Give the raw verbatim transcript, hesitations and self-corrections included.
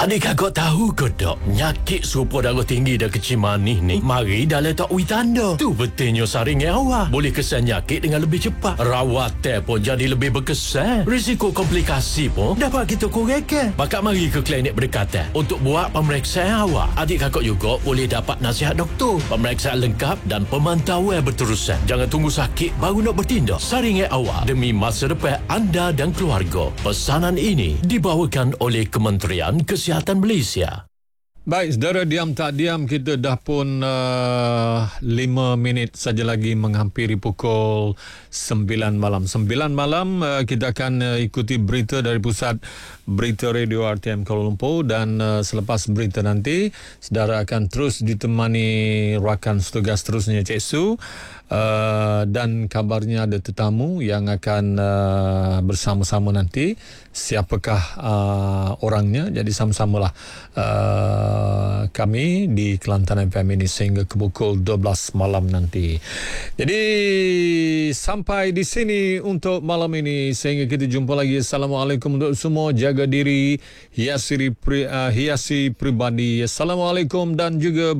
Adik kakak tahu ke tak, nyakit serupa darah tinggi dan kecil manis ni mari dah letak ui tanda. Tu betulnya saringan awal boleh kesan nyakit dengan lebih cepat. Rawatan pun jadi lebih berkesan. Risiko komplikasi pun dapat kita kurangkan. Maka mari ke klinik berdekatan untuk buat pemeriksaan awal. Adik kakak juga boleh dapat nasihat doktor, pemeriksaan lengkap dan pemantauan berterusan. Jangan tunggu sakit baru nak bertindak. Saringan awal demi masa depan anda dan keluarga. Pesanan ini dibawakan oleh Kementerian Kesihatan Malaysia. Baik, saudara, diam tak diam, kita dah pun uh, lima minit saja lagi menghampiri pukul sembilan malam. Sembilan malam uh, kita akan uh, ikuti berita dari Pusat Berita Radio R T M Kuala Lumpur, dan uh, selepas berita nanti saudara akan terus ditemani rakan setugas terusnya Cik Su. Uh, dan kabarnya ada tetamu yang akan uh, bersama-sama nanti. Siapakah uh, orangnya? Jadi sama-samalah uh, kami di Kelantan F M ini sehingga ke pukul dua belas malam nanti. Jadi sampai di sini untuk malam ini, sehingga kita jumpa lagi. Assalamualaikum untuk semua. Jaga diri, hiasi, pri, uh, hiasi pribadi. Assalamualaikum dan juga